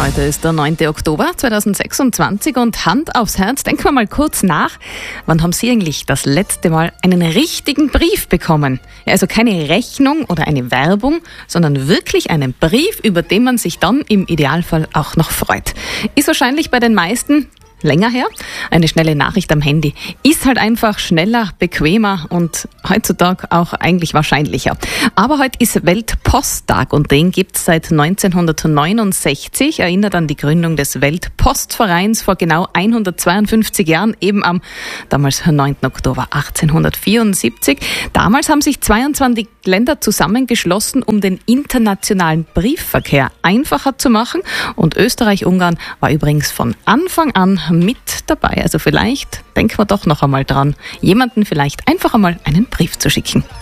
Heute ist der 9. Oktober 2026 und Hand aufs Herz, denken wir mal kurz nach. Wann haben Sie eigentlich das letzte Mal einen richtigen Brief bekommen? Ja, also keine Rechnung oder eine Werbung, sondern wirklich einen Brief, über den man sich dann im Idealfall auch noch freut. Ist wahrscheinlich bei den meisten länger her. Eine schnelle Nachricht am Handy ist halt einfach schneller, bequemer und heutzutage auch eigentlich wahrscheinlicher. Aber heute ist Weltposttag und den gibt's seit 1969, erinnert an die Gründung des Weltpostvereins vor genau 152 Jahren, eben am damals 9. Oktober 1874. Damals haben sich 22 Länder zusammengeschlossen, um den internationalen Briefverkehr einfacher zu machen. Und Österreich-Ungarn war übrigens von Anfang an mit dabei. Also vielleicht denken wir doch noch einmal dran, jemanden vielleicht einfach einmal einen Brief zu schicken.